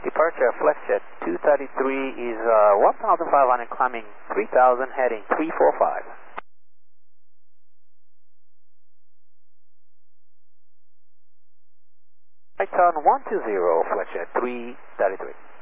Departure FlexJet 233 is 1,500 climbing 3,000 heading 345. Right turn 120 FlexJet 333.